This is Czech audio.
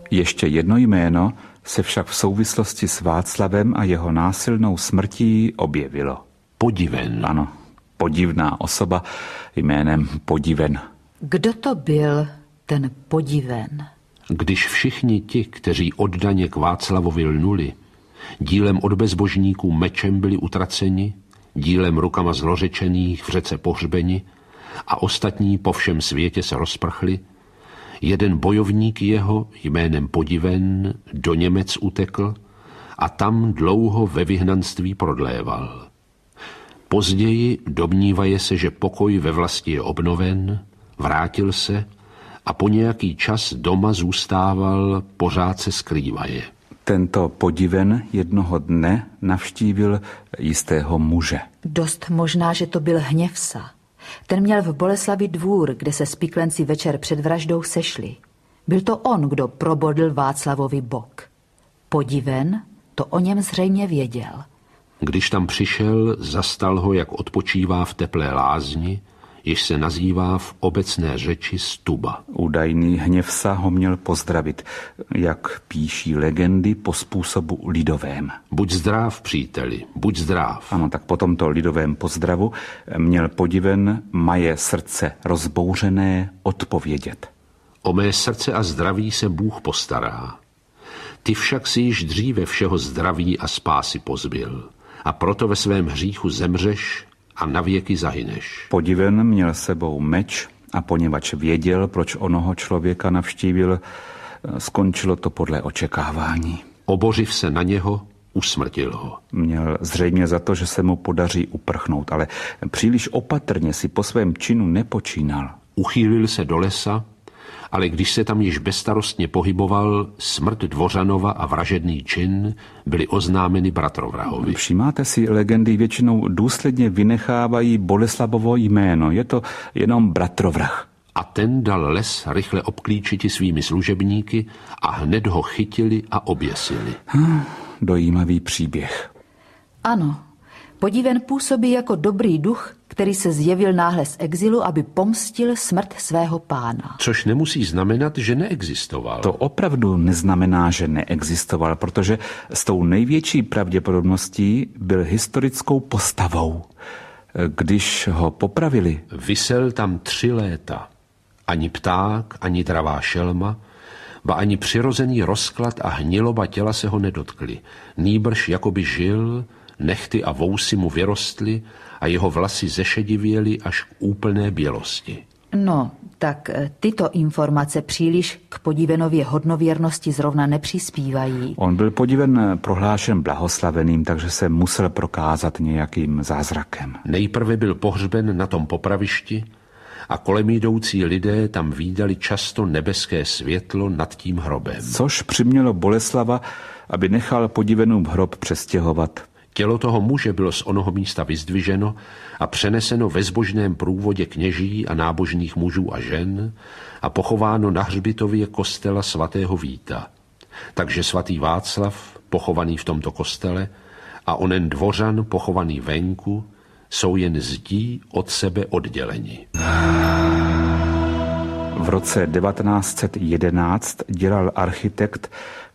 Ještě jedno jméno se však v souvislosti s Václavem a jeho násilnou smrtí objevilo. Podiven. Ano, podivná osoba jménem Podiven. Kdo to byl ten Podiven? Když všichni ti, kteří oddaně k Václavovi lnuli, dílem od bezbožníků mečem byli utraceni, dílem rukama zlořečených v řece pohřbeni a ostatní po všem světě se rozprchli, jeden bojovník jeho jménem Podiven do Němec utekl a tam dlouho ve vyhnanství prodléval. Později domnívaje se, že pokoj ve vlasti je obnoven, vrátil se a po nějaký čas doma zůstával, pořád se skrývaje. Tento Podiven jednoho dne navštívil jistého muže. Dost možná, že to byl Hněvsa. Ten měl v Boleslavi dvůr, kde se spiklenci večer před vraždou sešli. Byl to on, kdo probodl Václavovi bok. Podiven to o něm zřejmě věděl. Když tam přišel, zastal ho, jak odpočívá v teplé lázni, jež se nazývá v obecné řeči Stuba. Údajný Hněvsa ho měl pozdravit, jak píší legendy, po způsobu lidovém. Buď zdrav, příteli, buď zdrav. Ano, tak po tomto lidovém pozdravu měl Podiven maje srdce rozbouřené odpovědět. O mé srdce a zdraví se Bůh postará. Ty však si již dříve všeho zdraví a spásy pozbyl. A proto ve svém hříchu zemřeš a navěky zahyneš. Podiven měl sebou meč a poněvadž věděl, proč onoho člověka navštívil, skončilo to podle očekávání. Obořiv se na něho, usmrtil ho. Měl zřejmě za to, že se mu podaří uprchnout, ale příliš opatrně si po svém činu nepočínal. Uchýlil se do lesa, ale když se tam již bezstarostně pohyboval, smrt Dvořanova a vražedný čin byly oznámeny bratrovrahovi. Všímáte si, legendy většinou důsledně vynechávají Boleslavovo jméno. Je to jenom bratrovrah. A ten dal les rychle obklíčiti svými služebníky a hned ho chytili a oběsili. Dojímavý příběh. Ano, Podiven působí jako dobrý duch, který se zjevil náhle z exilu, aby pomstil smrt svého pána. Což nemusí znamenat, že neexistoval. To opravdu neznamená, že neexistoval, protože s tou největší pravděpodobností byl historickou postavou. Když ho popravili... Visel tam 3 léta. Ani pták, ani dravá šelma, ba ani přirozený rozklad a hniloba těla se ho nedotkli. Nýbrž jakoby žil, nehty a vousy mu vyrostly a jeho vlasy zešedivěly až k úplné bělosti. No, tak tyto informace příliš k Podivenově hodnověrnosti zrovna nepřispívají. On byl Podiven prohlášen blahoslaveným, takže se musel prokázat nějakým zázrakem. Nejprve byl pohřben na tom popravišti a kolem jdoucí lidé tam vídali často nebeské světlo nad tím hrobem. Což přimělo Boleslava, aby nechal Podivenův hrob přestěhovat. Tělo toho muže bylo z onoho místa vyzdviženo a přeneseno ve zbožném průvodě kněží a nábožných mužů a žen a pochováno na hřbitově kostela svatého Víta. Takže svatý Václav, pochovaný v tomto kostele, a onen Dvořan, pochovaný venku, jsou jen zdí od sebe odděleni. V roce 1911 dělal architekt